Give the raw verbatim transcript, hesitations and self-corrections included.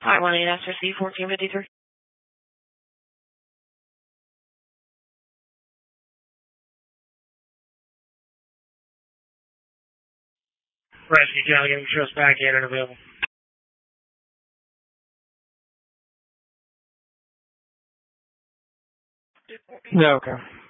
Hi, one eight S R C fourteen fifty-three. Rescue County, getting trust back in and available. No, okay.